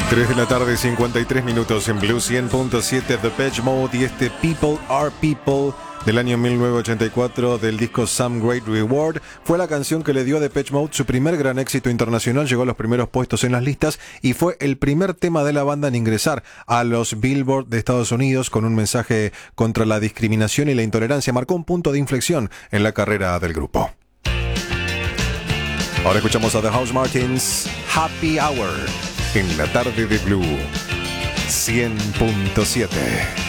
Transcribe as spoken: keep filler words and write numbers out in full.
tres de la tarde, cincuenta y tres minutos en Blue cien punto siete, Depeche Mode y este People Are People del año mil novecientos ochenta y cuatro del disco Some Great Reward fue la canción que le dio a Depeche Mode su primer gran éxito internacional. Llegó a los primeros puestos en las listas y fue el primer tema de la banda en ingresar a los Billboard de Estados Unidos con un mensaje contra la discriminación y la intolerancia. Marcó un punto de inflexión en la carrera del grupo. Ahora escuchamos a The Housemartins, Happy Hour, en la tarde de Blue cien punto siete.